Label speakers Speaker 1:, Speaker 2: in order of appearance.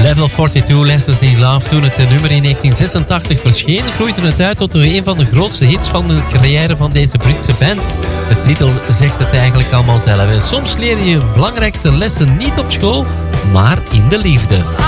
Speaker 1: Level 42, Lessons in Love. Toen het nummer in 1986 verscheen, groeide het uit tot een van de grootste hits van de carrière van deze Britse band. De titel zegt het eigenlijk allemaal zelf. En soms leer je je belangrijkste lessen niet op school, maar in de liefde.